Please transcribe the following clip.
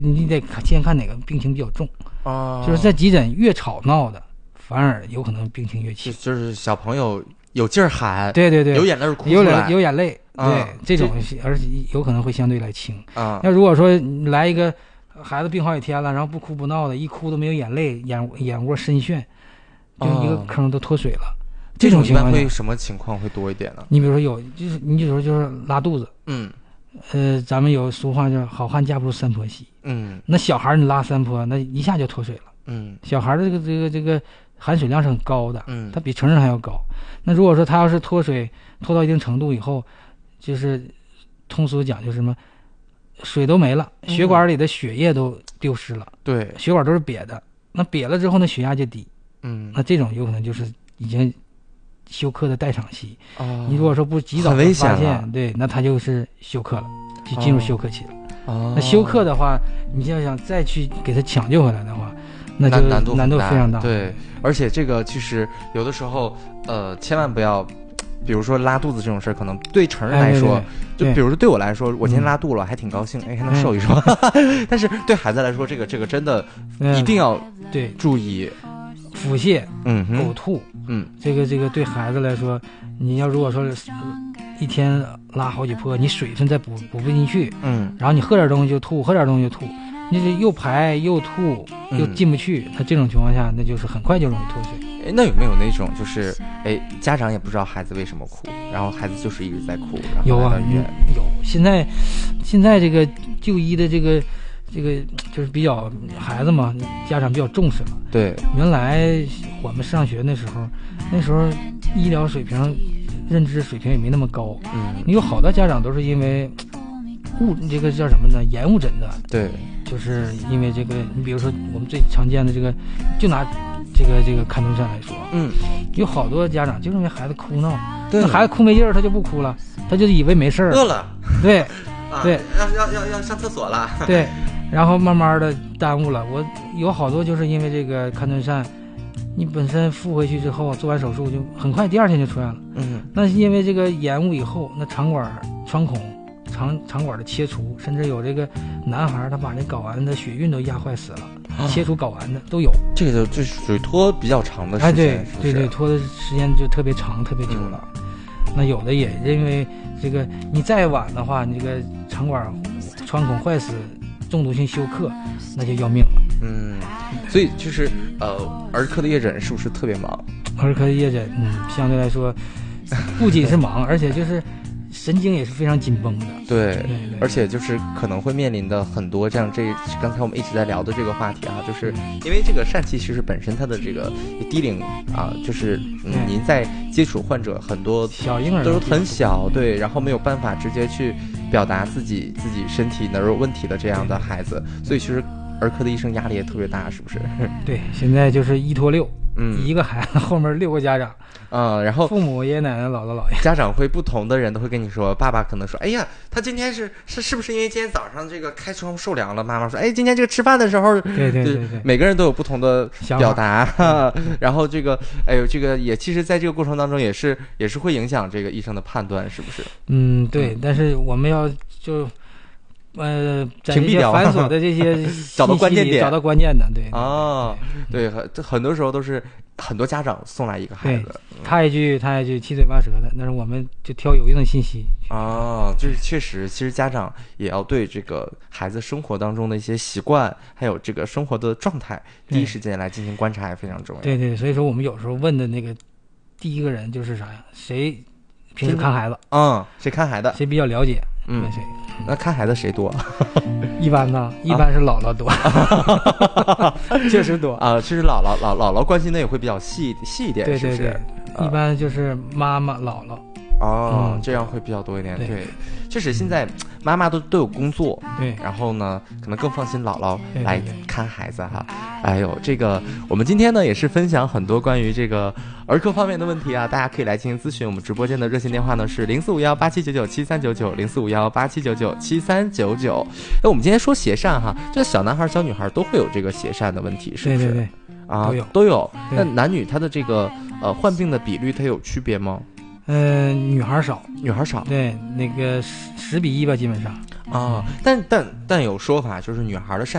你得先看哪个病情比较重就是在急诊越吵闹的，反而有可能病情越轻。 就是小朋友有劲儿喊， 对， 有眼泪哭出来， 有眼泪，对，这种而且有可能会相对来轻啊。 那如果说来一个孩子病好几天了，然后不哭不闹的，一哭都没有眼泪，眼窝深陷，就一个坑都脱水了。这种情况会什么情况会多一点呢？ 你比如说你比如说就是拉肚子，咱们有俗话叫好汉架不住三婆媳，那小孩你拉三婆，那一下就脱水了，小孩的这个含水量是很高的，他比成人还要高。那如果说他要是脱水脱到一定程度以后，就是通俗讲就是什么，水都没了，血管里的血液都丢失了， 对， 血管都是瘪的，那瘪了之后呢，血压就低，那这种有可能就是已经休克的待场期。你如果说不及早的发现，对，那他就是休克了，就进入休克期了。那休克的话，你要想再去给他抢救回来的话，那就难度非常大。 对，而且这个其实有的时候，千万不要，比如说拉肚子这种事儿，可能对成人来说，就比如说对我来说，我今天拉肚了，还挺高兴，还能瘦一瘦。但是对孩子来说，这个真的一定要注意。 腹泻，呕吐，这个对孩子来说，你要如果说一天拉好几泼，你水分再补不进去，然后你喝点东西就吐，喝点东西就吐，你这又排又吐又进不去，那这种情况下，那就是很快就容易脱水。 那有没有那种就是家长也不知道孩子为什么哭，然后孩子就是一直在哭，然后有啊，有。现在这个就医的这个就是比较孩子嘛，家长比较重视了。 对， 原来我们上学那时候医疗水平、认知水平也没那么高。你有好多家长都是因为这个叫什么呢？延误诊断。 对， 就是因为这个，你比如说我们最常见的这个，就拿这个看东山来说，有好多家长就认为孩子哭闹，那孩子哭没劲儿，他就不哭了，他就以为没事儿， 饿了， 对，对， 要上厕所了， 对。然后慢慢的耽误了，我有好多就是因为这个看顿扇，你本身复回去之后做完手术就很快第二天就出院了，那是因为这个延误以后，那肠管穿孔、肠管的切除，甚至有这个男孩他把这睾丸的血运都压坏死了，切除睾丸的都有。 这个就属于拖比较长的时间， 对，拖的时间就特别长，特别久了。那有的也因为这个你再晚的话，你这个肠管穿孔坏死。中毒性休克，那就要命了。 所以就是儿科的夜诊是不是特别忙？ 儿科的夜诊，相对来说，不仅是忙，而且就是神经也是非常紧绷的。 对，而且就是可能会面临的很多这样刚才我们一直在聊的这个话题啊，就是因为这个疝气其实本身它的这个低龄啊，就是您在接触患者很多小婴儿都是很小，对，然后没有办法直接去表达自己身体哪有问题的这样的孩子，所以其实儿科的医生压力也特别大，是不是？ 对，现在就是1拖6，一个孩子后面6个家长， 然后父母、爷爷奶奶、姥姥姥爷， 家长会不同的人都会跟你说，爸爸可能说，哎呀，他今天是不是因为今天早上这个开窗受凉了？妈妈说，哎，今天这个吃饭的时候， 对， 每个人都有不同的表达，然后这个，这个也其实在这个过程当中也是会影响这个医生的判断，是不是？ 对，但是我们要就。在屏蔽掉繁琐的这些找到关键点， 找到关键的，对对，很多时候都是很多家长送来一个孩子， 他一句七嘴八舌的，但是我们就挑有用的信息。 就是确实，其实家长也要对这个孩子生活当中的一些习惯，还有这个生活的状态，第一时间来进行观察也非常重要。 对，所以说我们有时候问的那个第一个人就是啥呀？谁平时看孩子？ 谁看孩子？ 谁比较了解？ 问谁？那看孩子谁多？ 一般呢？一般是姥姥多，确实多啊。其实姥姥关心的也会比较细一点，是不是？ 一般就是妈妈、姥姥。 这样会比较多一点。对，确实现在妈妈都有工作， 对， 然后呢，可能更放心姥姥来看孩子哈。哎呦，这个我们今天呢也是分享很多关于这个儿科方面的问题啊，大家可以来进行咨询。我们直播间的热线电话呢是045187997399，045187997399。那我们今天说斜疝哈，这小男孩小女孩都会有这个斜疝的问题，是不是？ 对都有。那男女他的这个患病的比率它有区别吗？ 女孩少， 女孩少， 对，那个10比1吧，基本上。 啊。但有说法就是女孩的